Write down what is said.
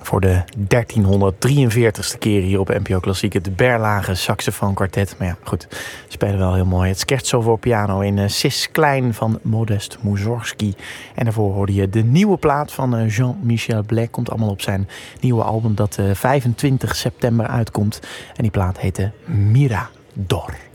Voor de 1343ste keer hier op NPO Klassiek het Berlage saxofoonkwartet. Maar ja, goed, spelen wel heel mooi. Het Scherzo voor piano in Cis Klein van Modest Mussorgsky. En daarvoor hoorde je de nieuwe plaat van Jean-Michel Blais. Komt allemaal op zijn nieuwe album dat 25 september uitkomt. En die plaat heette Mirador.